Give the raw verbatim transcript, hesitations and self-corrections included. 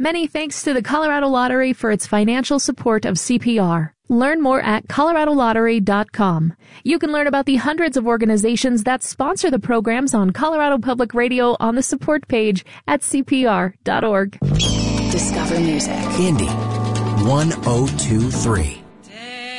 Many thanks to the Colorado Lottery for its financial support of C P R. Learn more at colorado lottery dot com. You can learn about the hundreds of organizations that sponsor the programs on Colorado Public Radio on the support page at c p r dot org. Discover music. Indy one oh two three.